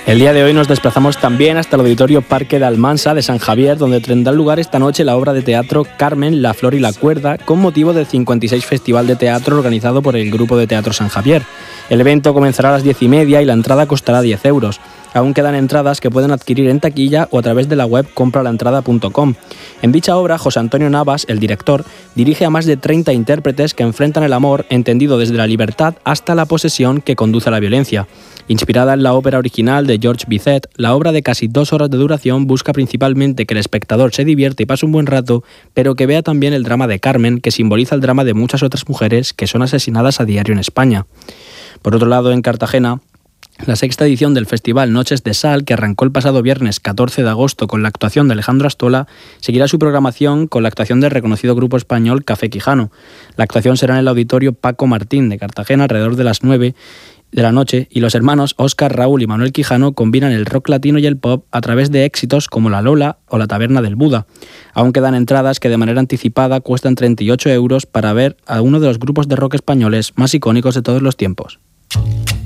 El día de hoy nos desplazamos también hasta el Auditorio Parque de Almansa de San Javier, donde tendrá lugar esta noche la obra de teatro Carmen, la flor y la cuerda, con motivo del 56 Festival de Teatro organizado por el Grupo de Teatro San Javier. El evento comenzará a las 10:30 y la entrada costará 10 euros. Aún quedan entradas que pueden adquirir en taquilla o a través de la web compralaentrada.com. En dicha obra, José Antonio Navas, el director, dirige a más de 30 intérpretes que enfrentan el amor, entendido desde la libertad hasta la posesión que conduce a la violencia. Inspirada en la ópera original de Georges Bizet, la obra de casi 2 horas de duración busca principalmente que el espectador se divierte y pase un buen rato, pero que vea también el drama de Carmen, que simboliza el drama de muchas otras mujeres que son asesinadas a diario en España. Por otro lado, en Cartagena, la sexta edición del Festival Noches de Sal, que arrancó el pasado viernes 14 de agosto con la actuación de Alejandro Astola, seguirá su programación con la actuación del reconocido grupo español Café Quijano. La actuación será en el Auditorio Paco Martín de Cartagena alrededor de las 9 de la noche, y los hermanos Óscar, Raúl y Manuel Quijano combinan el rock latino y el pop a través de éxitos como La Lola o La Taberna del Buda. Aún quedan entradas que de manera anticipada cuestan 38 euros para ver a uno de los grupos de rock españoles más icónicos de todos los tiempos.